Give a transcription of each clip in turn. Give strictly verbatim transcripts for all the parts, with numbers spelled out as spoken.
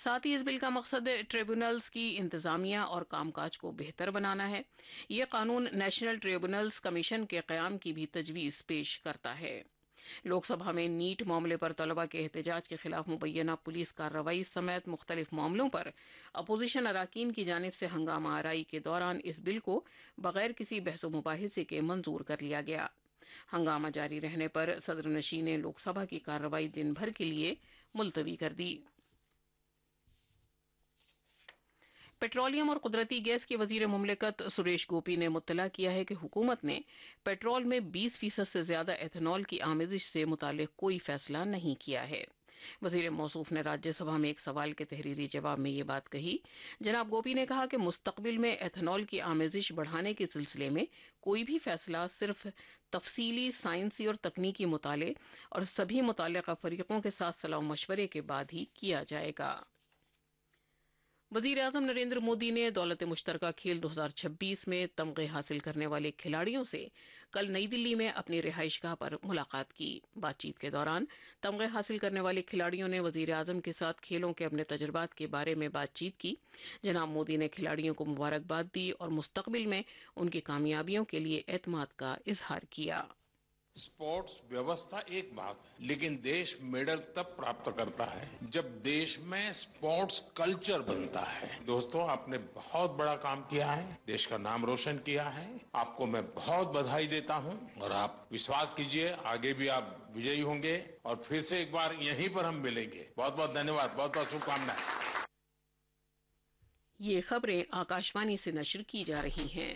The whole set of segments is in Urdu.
ساتھ ہی اس بل کا مقصد ٹریبونلز کی انتظامیہ اور کام کاج کو بہتر بنانا ہے۔ یہ قانون نیشنل ٹریبونلز کمیشن کے قیام کی بھی تجویز پیش کرتا ہے۔ لوک سبھا میں نیٹ معاملے پر طلبہ کے احتجاج کے خلاف مبینہ پولیس کارروائی سمیت مختلف معاملوں پر اپوزیشن اراکین کی جانب سے ہنگامہ آرائی کے دوران اس بل کو بغیر کسی بحث و مباحثے کے منظور کر لیا گیا۔ ہنگامہ جاری رہنے پر صدر نشین نے لوک سبھا کی کارروائی دن بھر کے لیے ملتوی کر دی۔ پیٹرولیم اور قدرتی گیس کے وزیر مملکت سریش گوپی نے مطلع کیا ہے کہ حکومت نے پیٹرول میں بیس فیصد سے زیادہ ایتھنول کی آمیزش سے متعلق کوئی فیصلہ نہیں کیا ہے۔ وزیر موصوف نے راجیہ سبھا میں ایک سوال کے تحریری جواب میں یہ بات کہی۔ جناب گوپی نے کہا کہ مستقبل میں ایتھنول کی آمیزش بڑھانے کے سلسلے میں کوئی بھی فیصلہ صرف تفصیلی سائنسی اور تکنیکی مطالعے اور سبھی متعلقہ فریقوں کے ساتھ صلاح و مشورے کے بعد ہی کیا جائے گا۔ وزیر اعظم نریندر مودی نے دولت مشترکہ کھیل دو ہزار چھبیس میں تمغے حاصل کرنے والے کھلاڑیوں سے کل نئی دلی میں اپنی رہائش گاہ پر ملاقات کی۔ بات چیت کے دوران تمغے حاصل کرنے والے کھلاڑیوں نے وزیر اعظم کے ساتھ کھیلوں کے اپنے تجربات کے بارے میں بات چیت کی۔ جناب مودی نے کھلاڑیوں کو مبارکباد دی اور مستقبل میں ان کی کامیابیوں کے لیے اعتماد کا اظہار کیا۔ اسپورٹس ویوستھا ایک بات ہے، لیکن دیش میڈل تب پراپت کرتا ہے جب دیش میں اسپورٹس کلچر بنتا ہے۔ دوستو، آپ نے بہت بڑا کام کیا ہے، دیش کا نام روشن کیا ہے، آپ کو میں بہت بدھائی دیتا ہوں اور آپ وشواس کیجئے آگے بھی آپ وجئی ہوں گے اور پھر سے ایک بار یہیں پر ہم ملیں گے۔ بہت بہت دھنیہ واد، بہت بہت شبھ کامنائیں۔ یہ خبریں آکاشوانی سے نشر کی جا رہی ہیں۔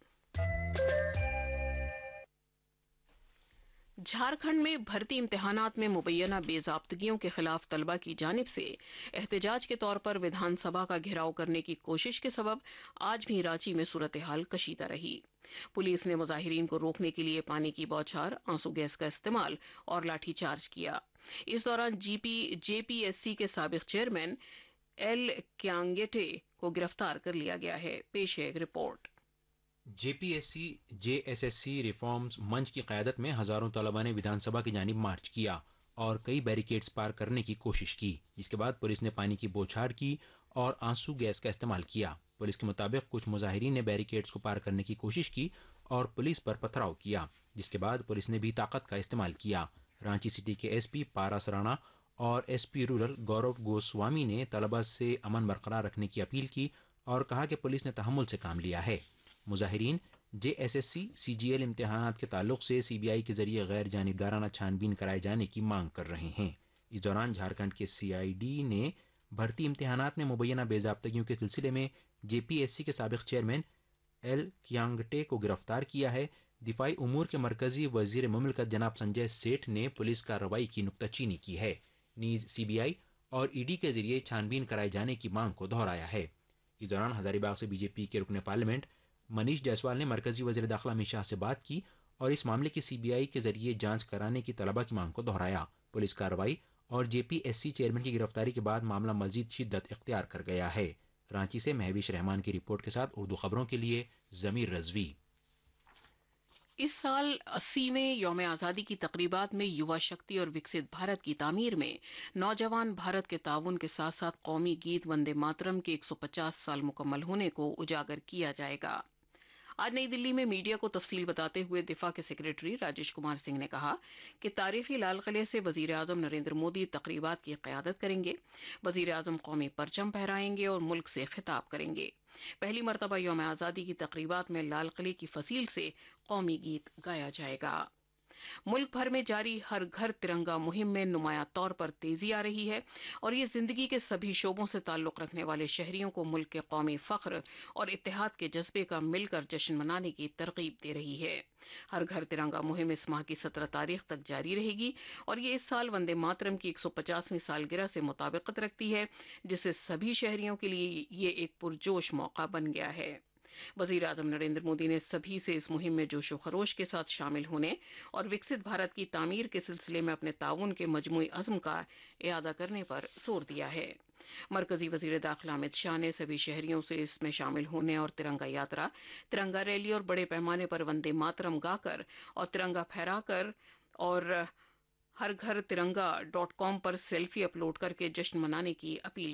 جھارکھنڈ میں بھرتی امتحانات میں مبینہ بے ضابطگیوں کے خلاف طلبہ کی جانب سے احتجاج کے طور پر ودھان سبھا کا گھیراؤ کرنے کی کوشش کے سبب آج بھی رانچی میں صورتحال کشیدہ رہی۔ پولیس نے مظاہرین کو روکنے کے لیے پانی کی بوچھار، آنسو گیس کا استعمال اور لاٹھی چارج کیا۔ اس دوران جی پی جے پی ایس سی کے سابق چیئرمین ایل کیانگٹے کو گرفتار کر لیا گیا ہے۔ پیش ہے ایک رپورٹ۔ جے P S C J S S C reforms منچ کی قیادت میں ہزاروں طلباء نے ودھان سبھا کی جانب مارچ کیا اور کئی بیریکیڈز پار کرنے کی کوشش کی، جس کے بعد پولیس نے پانی کی بوچھار کی اور آنسو گیس کا استعمال کیا۔ پولیس کے مطابق کچھ مظاہرین نے بیریکیڈز کو پار کرنے کی کوشش کی اور پولیس پر پتھراؤ کیا، جس کے بعد پولیس نے بھی طاقت کا استعمال کیا۔ رانچی سٹی کے ایس پی پارس رانا اور ایس پی رورل گورو گوسوامی نے طلباء سے امن برقرار رکھنے کی اپیل کی اور کہا کہ پولیس نے تحمل سے کام لیا ہے۔ مظاہرین جے ایس ایس سی سی جی ایل امتحانات کے تعلق سے سی بی آئی کے ذریعے غیر جانبدارانہ چھان بین کرائے جانے کی مانگ کر رہے ہیں۔ اس دوران جھارکھنڈ کے سی آئی ڈی نے بھرتی امتحانات میں مبینہ بے ضابطگیوں کے سلسلے میں جے پی ایس سی کے سابق چیئرمین ایل کیانگٹے کو گرفتار کیا ہے۔ دفاعی امور کے مرکزی وزیر مملکت جناب سنجے سیٹھ نے پولیس کارروائی کی نکتہ چینی کی ہے، نیز سی بی آئی اور ای ڈی کے ذریعے چھان بین کرائے جانے کی مانگ کو دہرایا ہے۔ اس دوران ہزاری باغ سے بی جے پی کے رکن پارلیمنٹ منیش جیسوال نے مرکزی وزیر داخلہ امت شاہ سے بات کی اور اس معاملے کی سی بی آئی کے ذریعے جانچ کرانے کی طلبہ کی مانگ کو دہرایا۔ پولیس کارروائی اور جے پی ایس سی چیئرمین کی گرفتاری کے بعد معاملہ مزید شدت اختیار کر گیا ہے۔ رانچی سے مہوش رحمان کی رپورٹ کے ساتھ اردو خبروں کے لیے ضمیر رضوی۔ اس سال اسیویں یوم آزادی کی تقریبات میں یووا شکتی اور وکست بھارت کی تعمیر میں نوجوان بھارت کے تعاون کے ساتھ ساتھ قومی گیت وندے ماترم کے ایک سو پچاس سال مکمل ہونے کو اجاگر کیا جائے گا۔ آج نئی دلی میں میڈیا کو تفصیل بتاتے ہوئے دفاع کے سیکریٹری راجیش کمار سنگھ نے کہا کہ تاریخی لال قلعے سے وزیر اعظم نریندر مودی تقریبات کی قیادت کریں گے۔ وزیر اعظم قومی پرچم پھہرائیں گے اور ملک سے خطاب کریں گے۔ پہلی مرتبہ یوم آزادی کی تقریبات میں لال قلعے کی فصیل سے قومی گیت گایا جائے گا۔ ملک بھر میں جاری ہر گھر ترنگا مہم میں نمایاں طور پر تیزی آ رہی ہے اور یہ زندگی کے سبھی شعبوں سے تعلق رکھنے والے شہریوں کو ملک کے قومی فخر اور اتحاد کے جذبے کا مل کر جشن منانے کی ترغیب دے رہی ہے۔ ہر گھر ترنگا مہم اس ماہ کی سترہ تاریخ تک جاری رہے گی اور یہ اس سال وندے ماترم کی ایک سو پچاسویں سالگرہ سے مطابقت رکھتی ہے، جس سے سبھی شہریوں کے لیے یہ ایک پرجوش موقع بن گیا ہے۔ وزیر اعظم نریندر مودی نے سبھی سے اس مہم میں جوش و خروش کے ساتھ شامل ہونے اور وکست بھارت کی تعمیر کے سلسلے میں اپنے تعاون کے مجموعی عزم کا اعادہ کرنے پر زور دیا ہے۔ مرکزی وزیر داخلہ امت شاہ نے سبھی شہریوں سے اس میں شامل ہونے اور ترنگا یاترا، ترنگا ریلی اور بڑے پیمانے پر وندے ماترم گا کر اور ترنگا پھہرا کر اور ہر گھر ترنگا ڈاٹ کام پر سیلفی اپلوڈ کر کے جشن منانے کی اپیل